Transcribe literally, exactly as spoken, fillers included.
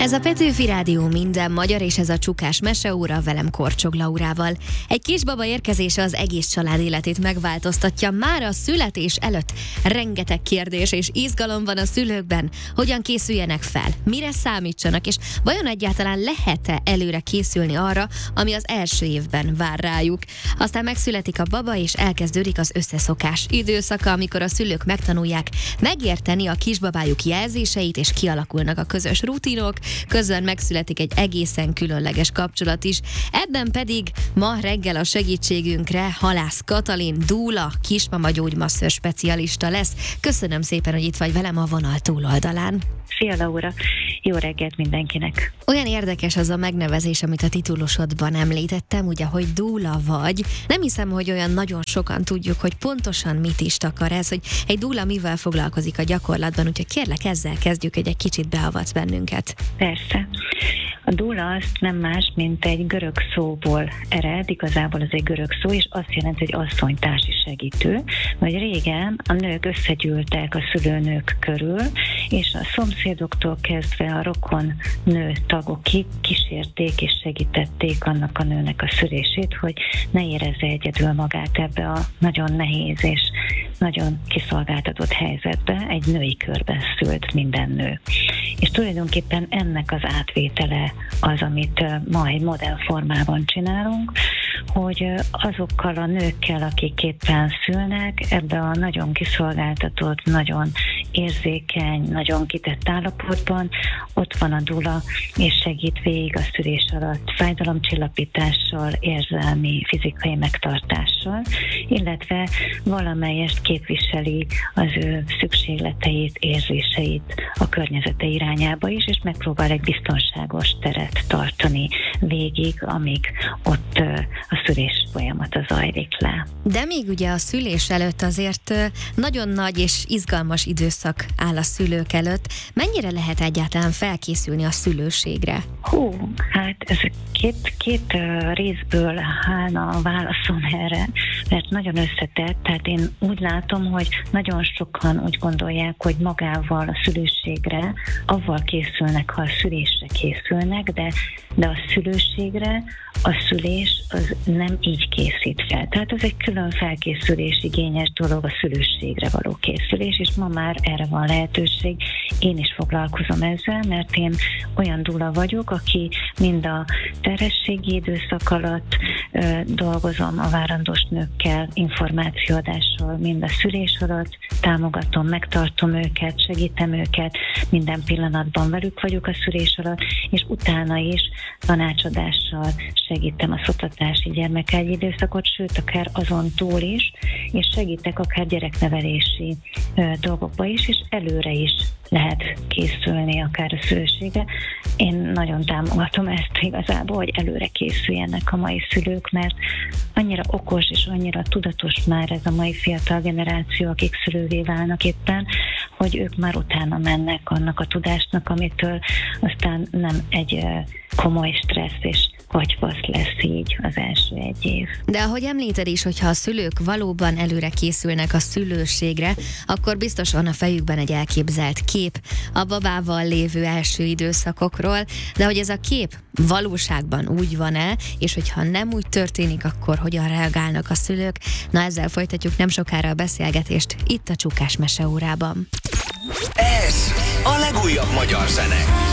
Ez a Petőfi Rádió minden magyar, és ez a Csukás meseóra velem Korcsog Laurával. Egy kisbaba érkezése az egész család életét megváltoztatja. Már a születés előtt rengeteg kérdés és izgalom van a szülőkben. Hogyan készüljenek fel? Mire számítsanak? És vajon egyáltalán lehet-e előre készülni arra, ami az első évben vár rájuk? Aztán megszületik a baba, és elkezdődik az összeszokás időszaka, amikor a szülők megtanulják megérteni a kisbabájuk jelzéseit, és kialakulnak a közös rutinok. Közben megszületik egy egészen különleges kapcsolat is. Ebben pedig ma reggel a segítségünkre Halász Katalin, dúla, kismama gyógymasször specialista lesz. Köszönöm szépen, hogy itt vagy velem a vonal túloldalán. Szia Laura, jó reggelt mindenkinek! Olyan érdekes az a megnevezés, amit a titulusodban említettem, ugye, hogy dúla vagy. Nem hiszem, hogy olyan nagyon sokan tudjuk, hogy pontosan mit is takar ez, hogy egy dúla mivel foglalkozik a gyakorlatban, úgyhogy kérlek, ezzel kezdjük, hogy egy kicsit beavatsz bennünket. Persze. A dúla azt nem más, mint egy görög szóból ered, igazából ez egy görög szó, és azt jelenti, hogy asszonytársi segítő, vagy régen a nők összegyűltek a szülőnők körül, és a szomszédoktól kezdve a rokon nő tagokig kísérték és segítették annak a nőnek a szülését, hogy ne érezze egyedül magát ebbe a nagyon nehéz és nagyon kiszolgáltatott helyzetbe. Egy női körben szült minden nő. És tulajdonképpen ennek az átvétele az, amit ma egy modern formában csinálunk, hogy azokkal a nőkkel, akik éppen szülnek, ebbe a nagyon kiszolgáltatott, nagyon érzékeny, nagyon kitett állapotban, ott van a dúla, és segít végig a szülés alatt fájdalomcsillapítással, érzelmi, fizikai megtartással, illetve valamelyest képviseli az ő szükségleteit, érzéseit a környezete irányába is, és megpróbál egy biztonságos teret tartani végig, amíg ott a szülés folyamata zajlik le. De még ugye a szülés előtt azért nagyon nagy és izgalmas időszak áll a szülők előtt. Mennyire lehet egyáltalán felkészülni a szülőségre? Hú, hát ez két, két részből állna a válaszom erre, mert nagyon összetett, tehát én úgy látom, hogy nagyon sokan úgy gondolják, hogy magával a szülőségre avval készülnek, ha a szülésre készülnek, de, de a szülőségre a szülés az nem így készít fel. Tehát ez egy külön felkészülés igényes dolog, a szülőségre való készülés, és ma már erre van lehetőség. Én is foglalkozom ezzel, mert én olyan dúla vagyok, aki mind a terhességi időszak alatt ö, dolgozom a várandós nőkkel, információadással, mind a szülés alatt, támogatom, megtartom őket, segítem őket, minden pillanatban velük vagyok a szülés alatt, és utána is tanácsadással segítem a szoptatási gyermekágyi időszakot, sőt, akár azon túl is, és segítek akár gyereknevelési ö, dolgokba is, és előre is lehet készülni akár a szülőségre. Én nagyon támogatom ezt igazából, hogy előre készüljenek a mai szülők, mert annyira okos és annyira tudatos már ez a mai fiatal generáció, akik szülővé válnak éppen, hogy ők már utána mennek annak a tudásnak, amitől aztán nem egy komoly stressz és katyvasz lesz így az első egy év. De ahogy említed is, hogyha a szülők valóban előre készülnek a szülőségre, akkor biztos van a fejükben egy elképzelt kép a babával lévő első időszakokról, de hogy ez a kép valóságban úgy van-e, és hogyha nem úgy történik, akkor hogyan reagálnak a szülők? Na, ezzel folytatjuk nem sokára a beszélgetést itt a Csukás meseórában. Ez a legújabb magyar zene.